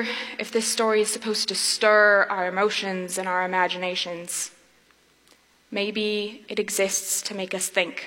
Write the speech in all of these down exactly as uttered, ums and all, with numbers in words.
wonder if this story is supposed to stir our emotions and our imaginations. Maybe it exists to make us think.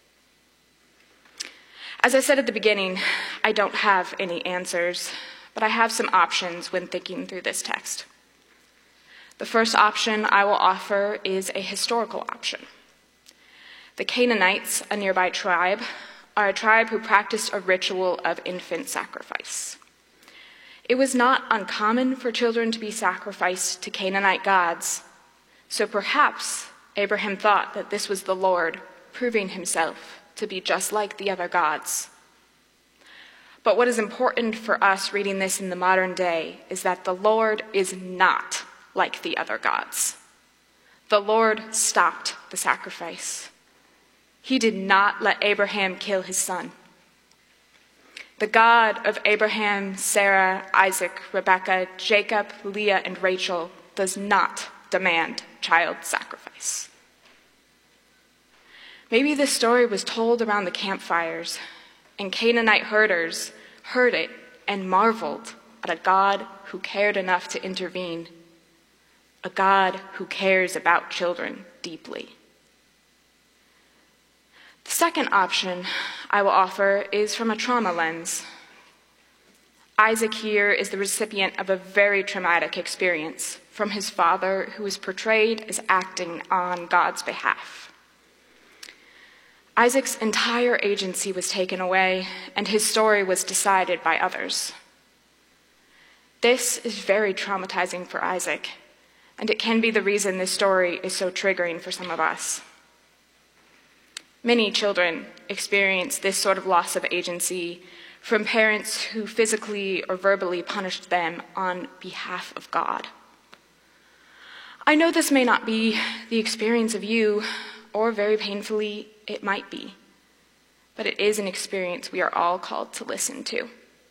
As I said at the beginning, I don't have any answers, but I have some options when thinking through this text. The first option I will offer is a historical option. The Canaanites, a nearby tribe, are a tribe who practiced a ritual of infant sacrifice. It was not uncommon for children to be sacrificed to Canaanite gods, so perhaps Abraham thought that this was the Lord proving himself to be just like the other gods. But what is important for us reading this in the modern day is that the Lord is not like the other gods. The Lord stopped the sacrifice. He did not let Abraham kill his son. The God of Abraham, Sarah, Isaac, Rebekah, Jacob, Leah, and Rachel does not demand child sacrifice. Maybe this story was told around the campfires, and Canaanite herders heard it and marveled at a God who cared enough to intervene, a God who cares about children deeply. The second option I will offer is from a trauma lens. Isaac here is the recipient of a very traumatic experience from his father, who is portrayed as acting on God's behalf. Isaac's entire agency was taken away, and his story was decided by others. This is very traumatizing for Isaac, and it can be the reason this story is so triggering for some of us. Many children experience this sort of loss of agency from parents who physically or verbally punished them on behalf of God. I know this may not be the experience of you, or very painfully, it might be, but it is an experience we are all called to listen to.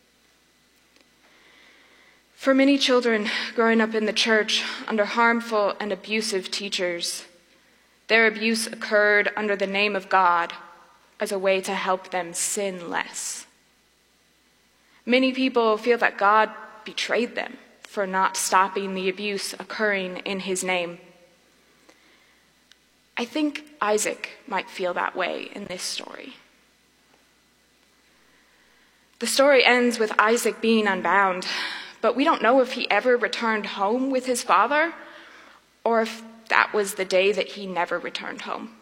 For many children growing up in the church under harmful and abusive teachers, their abuse occurred under the name of God as a way to help them sin less. Many people feel that God betrayed them for not stopping the abuse occurring in his name. I think Isaac might feel that way in this story. The story ends with Isaac being unbound, but we don't know if he ever returned home with his father or if that was the day that he never returned home.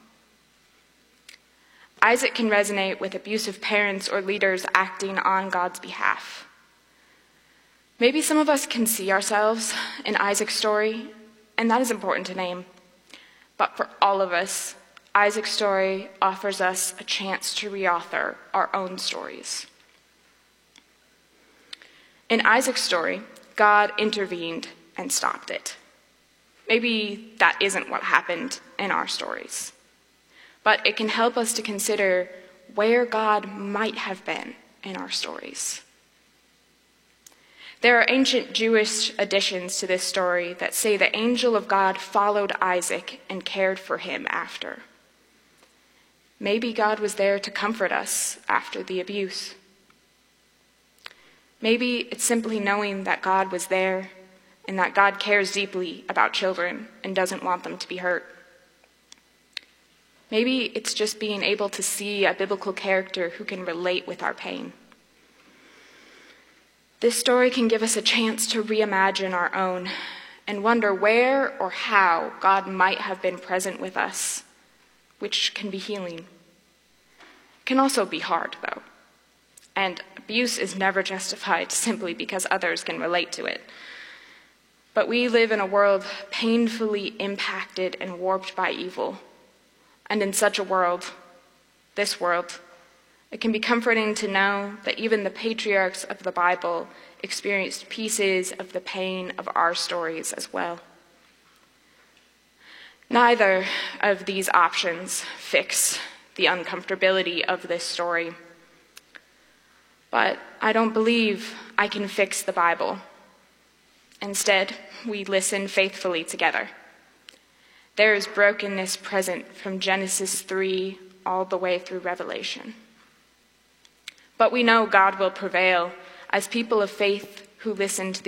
Isaac can resonate with abusive parents or leaders acting on God's behalf. Maybe some of us can see ourselves in Isaac's story, and that is important to name. But for all of us, Isaac's story offers us a chance to reauthor our own stories. In Isaac's story, God intervened and stopped it. Maybe that isn't what happened in our stories, but it can help us to consider where God might have been in our stories. There are ancient Jewish additions to this story that say the angel of God followed Isaac and cared for him after. Maybe God was there to comfort us after the abuse. Maybe it's simply knowing that God was there and that God cares deeply about children and doesn't want them to be hurt. Maybe it's just being able to see a biblical character who can relate with our pain. This story can give us a chance to reimagine our own and wonder where or how God might have been present with us, which can be healing. It can also be hard, though, and abuse is never justified simply because others can relate to it. But we live in a world painfully impacted and warped by evil. And in such a world, this world, it can be comforting to know that even the patriarchs of the Bible experienced pieces of the pain of our stories as well. Neither of these options fix the uncomfortability of this story. But I don't believe I can fix the Bible. Instead, we listen faithfully together. There is brokenness present from Genesis three all the way through Revelation. But we know God will prevail as people of faith who listen to the